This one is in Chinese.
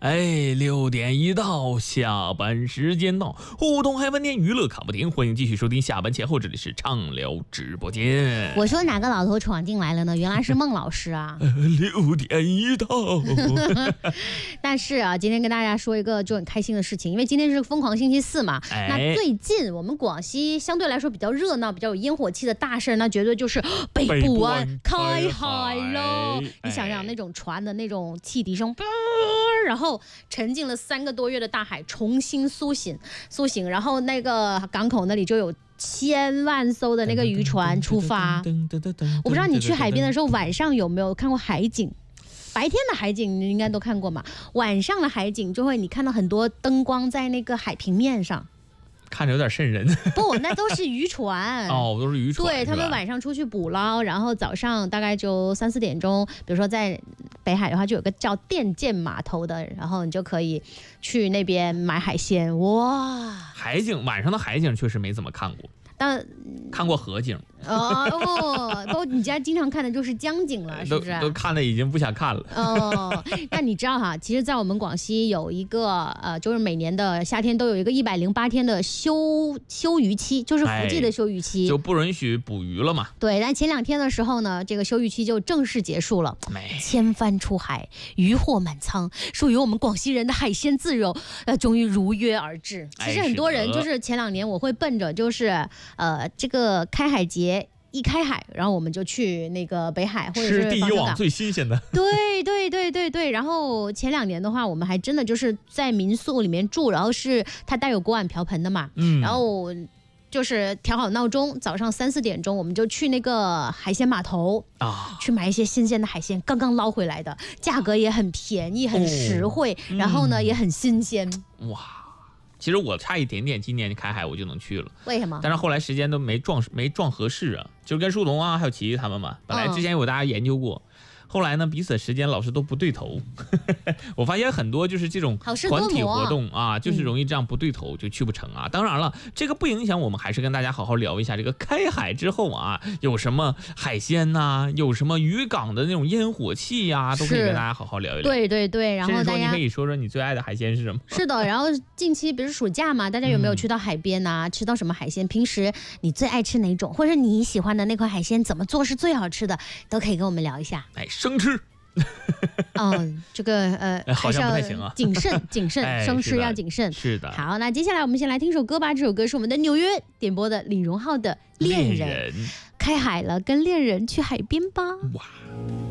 6点一到，下班时间到，互动嗨翻天，娱乐卡不停，欢迎继续收听下班前后，这里是畅聊直播间。 我说哪个老头闯进来了呢？原来是孟老师啊。 6点一到。 但是啊，今天跟大家说一个就很开心的事情，因为今天是疯狂星期四嘛。那最近我们广西相对来说比较热闹、比较有烟火气的大事，那绝对就是北部湾开海喽。你想想那种船的那种汽笛声，然后沉浸了3个多月的大海重新苏醒，然后那个港口那里就有1000万艘的那个渔船出发。我不知道你去海边的时候晚上有没有看过海景？白天的海景你应该都看过嘛，晚上的海景就会你看到很多灯光在那个海平面上。 看着有点瘆人。 不，那都是渔船。 哦，都是渔船。 对，他们晚上出去捕捞，然后早上大概就3、4点钟，比如说在北海的话，就有个叫电舰码头的，然后你就可以去那边买海鲜。哇， 海景，晚上的海景确实没怎么看过。但看过河景不，你家经常看的就是江景了，是不是？ 都看的已经不想看了。 那你知道哈，其实，在我们广西有一个就是每年的夏天都有一个108天的休渔期，就是福记的休渔期， 就不允许捕鱼了嘛。 对，但前2天的时候呢，这个休渔期就正式结束了，千帆出海，渔获满仓，属于我们广西人的海鲜自由，终于如约而至。其实很多人就是前2年我会奔着就是这个开海节一开海，然后我们就去那个北海或者是吃第一网最新鲜的。 对。然后前2年的话，我们还真的就是在民宿里面住，然后是它带有锅碗瓢盆的嘛，然后就是调好闹钟，早上3、4点钟我们就去那个海鲜码头去买一些新鲜的海鲜，刚刚捞回来的，价格也很便宜，很实惠，然后呢也很新鲜。 哇！其实我差一点点，今年开海我就能去了。 为什么？ 但是后来时间都没撞合适啊，就跟树童啊还有奇艺他们嘛，本来之前有大家研究过，后来呢彼此的时间老是都不对头。我发现很多就是这种团体活动啊，就是容易这样不对头就去不成啊。当然了，这个不影响我们还是跟大家好好聊一下这个开海之后啊有什么海鲜啊，有什么渔港的那种烟火气啊，都可以跟大家好好聊一聊。 对，然后大家你可以说说你最爱的海鲜是什么？ 是的，然后近期比如暑假嘛，大家有没有去到海边啊，吃到什么海鲜？平时你最爱吃哪种，或者你喜欢的那款海鲜怎么做是最好吃的，都可以跟我们聊一下。 生吃。 这个好像不太行啊， 谨慎，生吃要谨慎。 是的。 好，那接下来我们先来听首歌吧。这首歌是我们的纽约点播的李荣浩的《恋人》。开海了，跟恋人去海边吧。 哇。